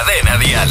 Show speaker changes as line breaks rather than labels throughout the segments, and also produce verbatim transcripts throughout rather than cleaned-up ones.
Cadena Dial.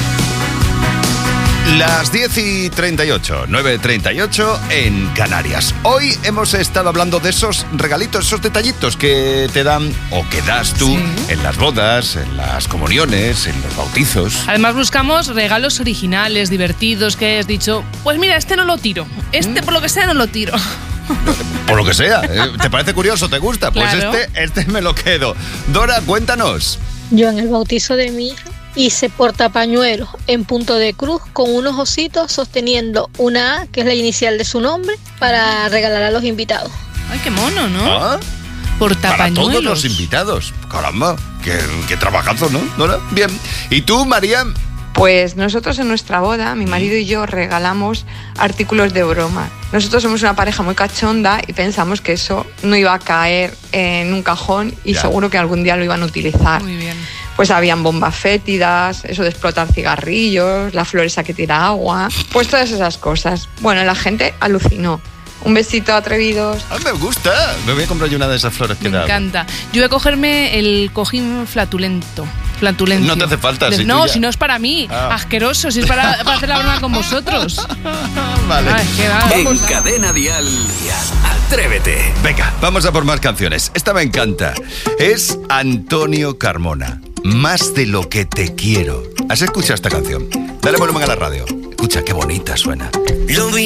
Las diez y treinta y ocho, nueve y treinta y ocho en Canarias. Hoy hemos estado hablando de esos regalitos, esos detallitos que te dan o que das tú sí. en las bodas, en las comuniones, en los bautizos.
Además buscamos regalos originales, divertidos, que has dicho, pues mira, este no lo tiro, este ¿Mm? por lo que sea no lo tiro.
Por lo que sea, ¿eh? ¿Te parece curioso? ¿Te gusta? Pues claro. este, este me lo quedo. Dora, cuéntanos.
Yo en el bautizo de mi hija hice portapañuelos en punto de cruz con unos ositos sosteniendo una A, que es la inicial de su nombre, para regalar a los invitados.
Ay, qué mono, ¿no?
¿Ah?
Portapañuelos.
Para todos los invitados. Caramba, qué, qué trabajazo, ¿no? Dora, bien. ¿Y tú, María?
Pues nosotros en nuestra boda, mi marido y yo regalamos artículos de broma. Nosotros somos una pareja muy cachonda y pensamos que eso no iba a caer en un cajón y ya. seguro que algún día lo iban a utilizar.
Muy bien.
Pues habían bombas fétidas, eso de explotar cigarrillos, la flor esa que tira agua, pues todas esas cosas. Bueno, la gente alucinó. Un besito, atrevidos.
Ah, me gusta. Me voy a comprar yo una de esas flores que
da. Me encanta. Yo voy a cogerme el cojín flatulento. Flatulencio.
No te hace falta.
De,
si
no,
ya...
si no es para mí. Ah. Asqueroso, si es para, para hacer la broma con vosotros.
Vale.
Ay, qué va,
en Cadena Dial, Atrévete.
Venga, vamos a por más canciones. Esta me encanta. Es Antonio Carmona. Más de lo que te quiero. ¿Has escuchado esta canción? Dale volumen a la radio. Escucha, qué bonita suena.